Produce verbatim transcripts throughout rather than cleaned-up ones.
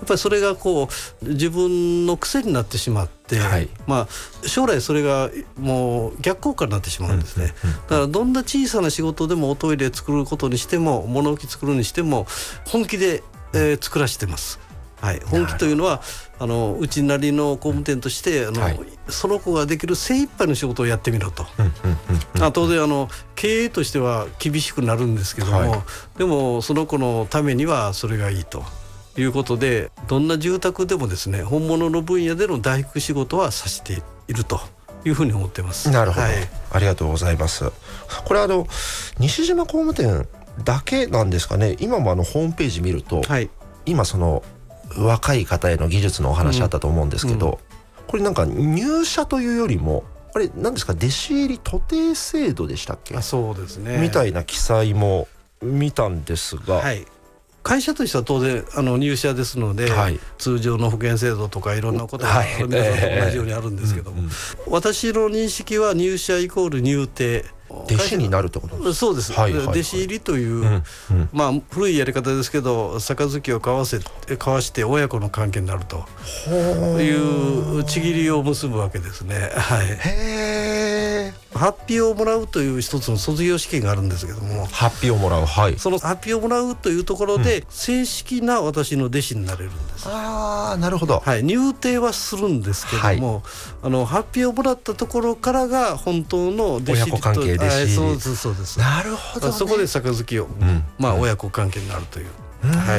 ぱりそれがこう自分の癖になってしまって、はい、まあ、将来それがもう逆効果になってしまうんですね、うんうんうん、だからどんな小さな仕事でもおトイレ作ることにしても物置作るにしても本気で、えー、作らせてます、はい、本気というのはあのうちなりの工務店としてあの、はい、その子ができる精一杯の仕事をやってみろと、うんうんうんうん、あ当然あの経営としては厳しくなるんですけども、はい、でもその子のためにはそれがいいということで、どんな住宅でもですね本物の分野での大工仕事はさせているというふうに思ってます。 なるほど、 はい、 ありがとうございます。これあの西島工務店だけなんですかね。今もあのホームページ見ると、はい、今その若い方への技術のお話あったと思うんですけど、うんうん、これなんか入社というよりもあれ何ですか、弟子入り徒弟制度でしたっけ。 あ、そうですね、 みたいな記載も見たんですが、 はい、会社としては当然あの入社ですので、はい、通常の保険制度とかいろんなことが皆さんと同じようにあるんですけども、はいえーうんうん、私の認識は入社イコール入邸、 弟子になるってことですか。 そうです、はいはいはい、弟子入りという、うんうん、まあ、古いやり方ですけど杯を交わせ交わして親子の関係になるというちぎりを結ぶわけですね、はい、へー。ハッピーをもらうという一つの卒業試験があるんですけども、 ハッピーをもらう、はい、 そのハッピーをもらうというところで、うん、正式な私の弟子になれるんです。 ああ、なるほど、 はい、入廷はするんですけども、はい、あのハッピーをもらったところからが本当の弟子親子関係弟子入り、 そうです、そうです。 なるほど、ね、 そこで杯を、うん、まあ、親子関係になるという、うん、はい、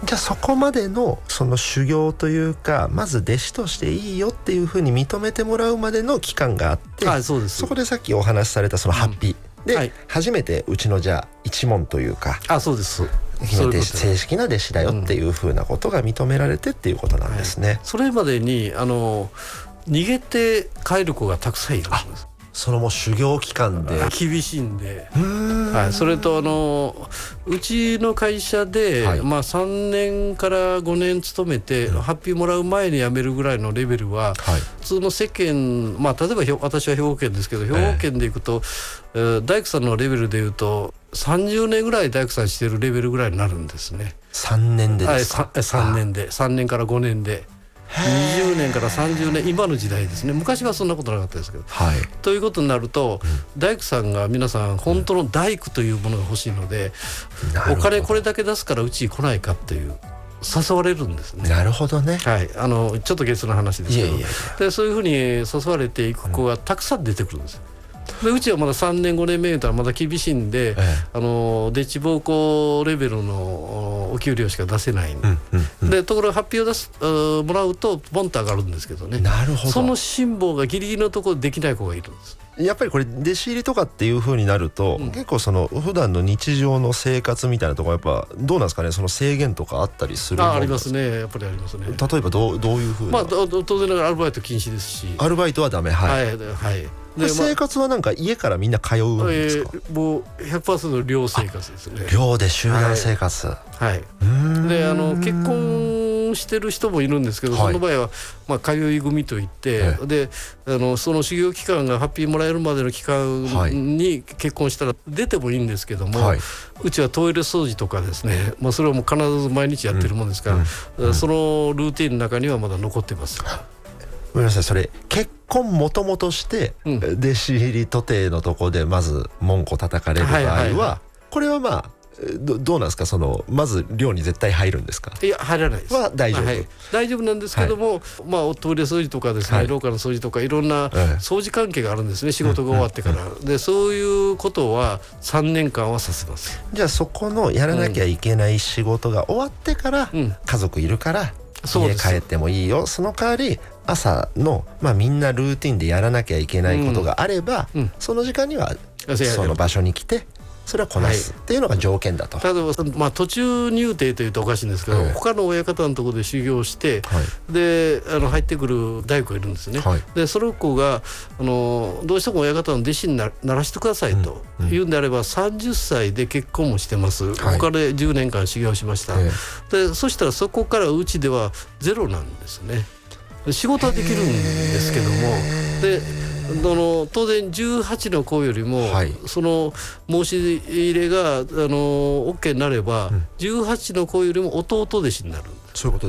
じゃあそこまでのその修行というか、まず弟子としていいよっていうふうに認めてもらうまでの期間があって、 あ、そうです。 そこでさっきお話しされたそのハッピー、うん、で、はい、初めてうちのじゃあ一門というか、 あ、そうです、 正式な弟子だよっていうふうなことが認められてっていうことなんですね、 はい、それまでにあの逃げて帰る子がたくさんいるんです。 そのもう修行期間で厳しいんで、はい、それとあのうちの会社で、はい、まあ、さんねんからごねん勤めて、うん、ハッピーもらう前に辞めるぐらいのレベルは、はい、普通の世間、まあ、例えば私は兵庫県ですけど、兵庫県でいくと、えー、大工さんのレベルでいうとさんじゅうねんぐらい大工さんしてるレベルぐらいになるんですね。 さんねんでですか。 はい、さんねんでさんねんからごねんでにじゅうねんからさんじゅうねん、今の時代ですね。昔はそんなことなかったですけど、はい、ということになると、うん、大工さんが皆さん本当の大工というものが欲しいので、うん、お金これだけ出すからうちに来ないかっていう誘われるんですね。 なるほどね、 はい、あのちょっと別の話ですけど、いやいやいや、でそういうふうに誘われていく子がたくさん出てくるんですよ。でうちはまださんねんごねんめとはまだ厳しいんで、ええ、あのデッチ暴行レベルのお給料しか出せないんで、うんうんうん、でところが発表を出すもらうとボンと上がるんですけどね。 なるほど。 その辛抱がギリギリのところでできない子がいるんです。 やっぱりこれ弟子入りとかっていう風になると、うん、結構その普段の日常の生活みたいなところやっぱどうなんですかね。その制限とかあったりするものなんですか。 あ、ありますね、やっぱりありますね。 例えばどう、どういう風な、まあ、 当然ながらアルバイト禁止ですし。 アルバイトはダメ、はい、はいはい、 で生活はなんか家からみんな通うんですか。 えー、もう ひゃくパーセント 寮生活ですね。 寮で集団生活、 はい、はい、うーんであの結婚してる人もいるんですけど、はい、その場合は、まあ、通い組といって、はい、であのその修行期間がハッピーもらえるまでの期間に結婚したら出てもいいんですけども、はい、うちはトイレ掃除とかですね、まあ、それはもう必ず毎日やってるもんですから、うんうん、そのルーティンの中にはまだ残ってます。 ごめんなさい、それ結婚もともとして、うん、弟子入り徒弟のところでまず門戸叩かれる場合は、はいはいはい、これはまあ ど, どうなんですか。そのまず寮に絶対入るんですか。 いや入らないです。 は大丈夫、 はい、大丈夫なんですけども、はい、まあ、トイレ掃除とかですね、はい、廊下の掃除とかいろんな掃除関係があるんですね、仕事が終わってから、うんうんうん、でそういうことはさんねんかんはさせます。 じゃあそこのやらなきゃいけない仕事が終わってから、うん、家族いるから家帰ってもいいよ。その代わり朝の、まあ、みんなルーティンでやらなきゃいけないことがあれば、うんうん、その時間にはその場所に来てそれはこなすっていうのが条件だと、 はい、例えば、まあ、途中入廷というとおかしいんですけど、はい、他の親方のところで修行して、はい、であの入ってくる大工がいるんですね、はい、でその子があのどうしても親方の弟子に な, ならしてくださいと言うんであれば、うんうん、さんじゅっさいで結婚もしてます、はい、他でじゅうねんかん修行しました、はい、でそしたらそこからうちではゼロなんですね。仕事はできるんですけども、であの当然じゅうはちの子よりも、はい、その申し入れがあの OK になれば、うん、じゅうはちの子よりも弟弟子になる。 そういうこと